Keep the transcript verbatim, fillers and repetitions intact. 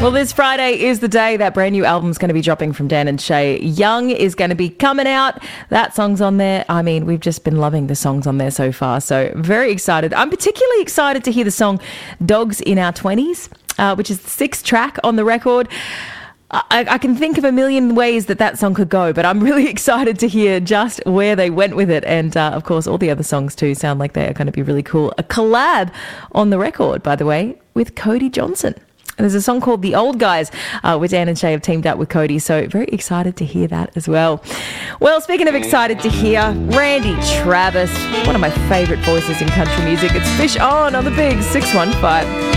Well, this Friday is the day that brand new album's going to be dropping from Dan and Shay. Young is going to be coming out. That song's on there. I mean, we've just been loving the songs on there so far, so very excited. I'm particularly excited to hear the song Dogs in Our twenties, uh, which is the sixth track on the record. I, I can think of a million ways that that song could go, but I'm really excited to hear just where they went with it. And, uh, of course, all the other songs, too, sound like they are going to be really cool. A collab on the record, by the way, with Cody Johnson. And there's a song called The Old Guys, uh, where Dan and Shay have teamed up with Cody. So very excited to hear that as well. Well, speaking of excited to hear, Randy Travis, one of my favourite voices in country music. It's Fish On on the Big six one five.